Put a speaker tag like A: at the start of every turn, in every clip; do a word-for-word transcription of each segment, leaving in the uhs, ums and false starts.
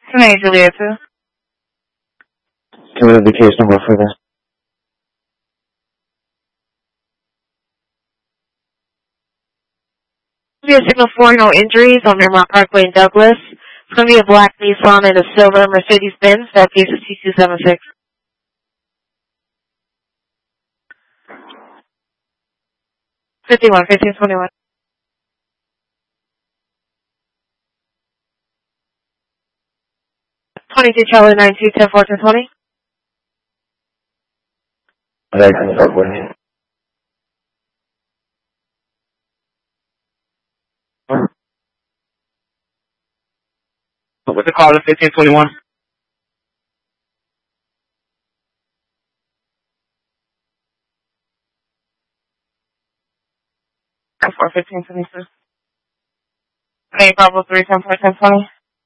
A: Can I Juliet too?
B: Can we have the case number for this?
A: Be a signal four, no injuries on Vermont Parkway in Douglas. It's going to be a black Nissan and a silver Mercedes-Benz. That case is T two seven six. fifty-one, fifteen twenty-one. twenty-two Charlie nine two ten fourteen twenty.
B: I can start with you.
C: What's the call to fifteen twenty-one?
A: four fifteen twenty-two. Okay, Bravo three ten fourteen twenty.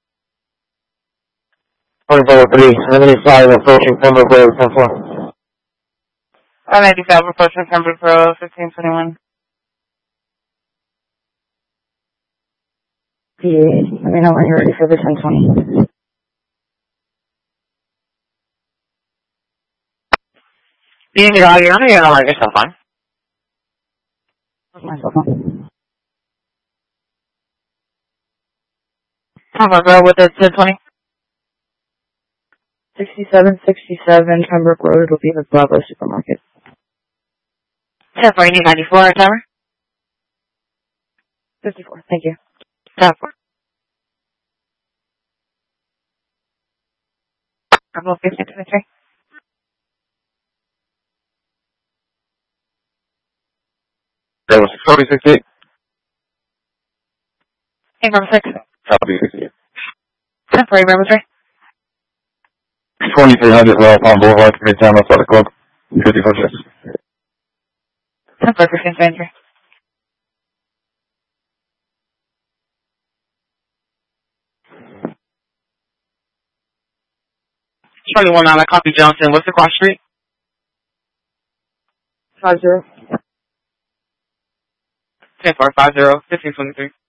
B: One Bravo three, seventy-five approaching Pembroke Road, ten four.
A: one ninety-five approaching Pembroke Road, fifteen twenty-one.
D: P eight, let me know when you're ready for the ten twenty.
C: You need to log in or you're gonna log yourself on?
D: What's my cell phone?
A: Pembroke Road with the ten twenty.
D: sixty-seven sixty-seven Pembroke Road, it'll be the Bravo Supermarket.
A: ten forty ninety-four, timer.
D: fifty-four, thank you.
A: ten four. Bravo fifteen twenty-three.
C: That was forty sixty-eight.
A: Hey, Bravo six.
C: Copy sixty-eight.
A: ten forty, Bravo three.
C: twenty-three hundred Royal Palm Boulevard, Midtown Athletic Club. fifty-four six.
A: ten four, fifteen twenty-three.
C: Charlie one nine, I copy Johnson. What's the cross street?
D: Five zero.
C: ten four five zero, fifteen twenty-three.